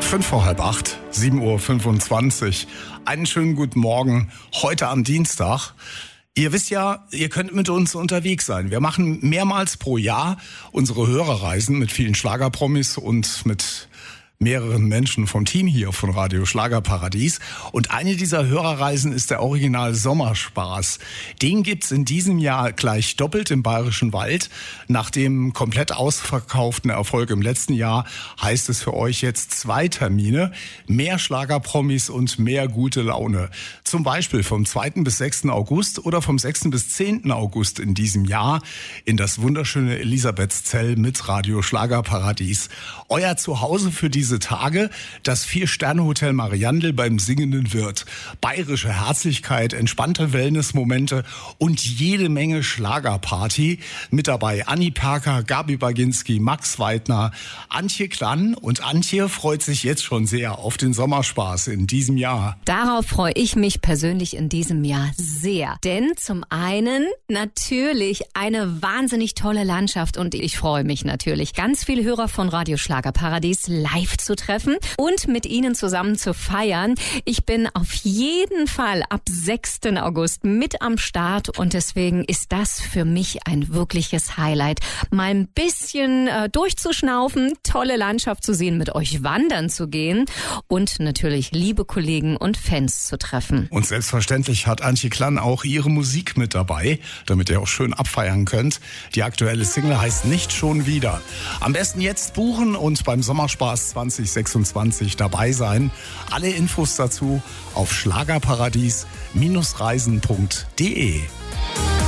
8:05, 7:25 Uhr. Einen schönen guten Morgen, heute am Dienstag. Ihr wisst ja, ihr könnt mit uns unterwegs sein. Wir machen mehrmals pro Jahr unsere Hörerreisen mit vielen Schlagerpromis und mit mehreren Menschen vom Team hier von Radio Schlagerparadies. Und eine dieser Hörerreisen ist der Original Sommerspaß. Den gibt's in diesem Jahr gleich doppelt im Bayerischen Wald. Nach dem komplett ausverkauften Erfolg im letzten Jahr heißt es für euch jetzt 2 Termine, mehr Schlagerpromis und mehr gute Laune. Zum Beispiel vom 2. bis 6. August oder vom 6. bis 10. August in diesem Jahr in das wunderschöne Elisabethszell mit Radio Schlagerparadies. Euer Zuhause für diese Tage, das 4-Sterne-Hotel Mariandel beim Singenden Wirt. Bayerische Herzlichkeit, entspannte Wellnessmomente und jede Menge Schlagerparty. Mit dabei Anni Perker, Gabi Baginski, Max Weidner, Antje Klann. Und Antje freut sich jetzt schon sehr auf den Sommerspaß in diesem Jahr. Darauf freue ich mich persönlich in diesem Jahr sehr. Denn zum einen natürlich eine wahnsinnig tolle Landschaft und ich freue mich natürlich, ganz viele Hörer von Radio Schlagerparadies live zu treffen und mit Ihnen zusammen zu feiern. Ich bin auf jeden Fall ab 6. August mit am Start und deswegen ist das für mich ein wirkliches Highlight. Mal ein bisschen durchzuschnaufen, tolle Landschaft zu sehen, mit euch wandern zu gehen und natürlich liebe Kollegen und Fans zu treffen. Und selbstverständlich hat Antje Klann auch ihre Musik mit dabei, damit ihr auch schön abfeiern könnt. Die aktuelle Single heißt Nicht schon wieder. Am besten jetzt buchen und beim Sommerspaß 2026 dabei sein. Alle Infos dazu auf schlagerparadies-reisen.de.